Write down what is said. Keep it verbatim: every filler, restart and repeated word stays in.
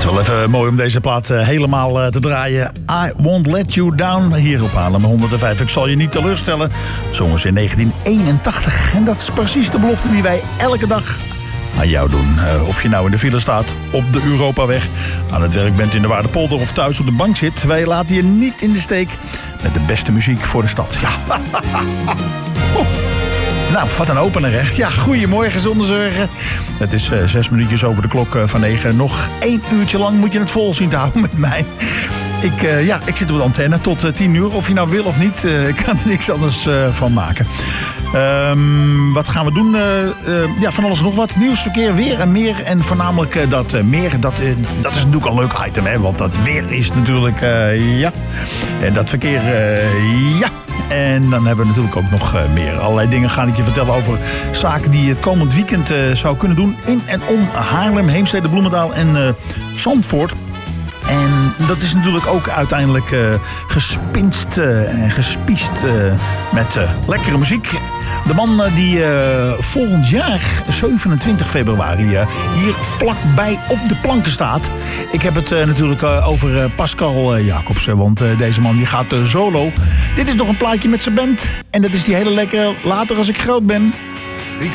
wel even mooi om deze plaat uh, helemaal uh, te draaien. I Won't Let You Down, hier op Haarlem honderdvijf. Ik zal je niet teleurstellen. Zongen ze in negentien eenentachtig. En dat is precies de belofte die wij elke dag aan jou doen. Uh, of je nou in de file staat, op de Europaweg, aan het werk bent in de Waardepolder of thuis op de bank zit. Wij laten je niet in de steek met de beste muziek voor de stad. Ja. Oh. Nou, wat een opener, hè? Ja, goedemorgen zonder zorgen. Het is uh, zes minuutjes over de klok uh, van negen. Nog één uurtje lang moet je het vol zien te houden met mij. Ik, uh, ja, ik zit op de antenne tot uh, tien uur. Of je nou wil of niet, uh, ik kan er niks anders uh, van maken. Um, wat gaan we doen? Uh, uh, ja, van alles en nog wat. Nieuwsverkeer, weer en meer. En voornamelijk uh, dat uh, meer, dat, uh, dat is natuurlijk een leuk item, hè? Want dat weer is natuurlijk, uh, ja. En dat verkeer, uh, ja. En dan hebben we natuurlijk ook nog uh, meer. Allerlei dingen ga ik je vertellen over zaken die je het komend weekend uh, zou kunnen doen. In en om Haarlem, Heemstede, Bloemendaal en uh, Zandvoort. En dat is natuurlijk ook uiteindelijk uh, gespinst uh, en gespiest uh, met uh, lekkere muziek. De man uh, die uh, volgend jaar, zevenentwintig februari, uh, hier vlakbij op de planken staat. Ik heb het uh, natuurlijk uh, over uh, Pascal uh, Jacobsen, want uh, deze man die gaat uh, solo. Dit is nog een plaatje met zijn band. En dat is die hele lekkere Later als ik groot ben.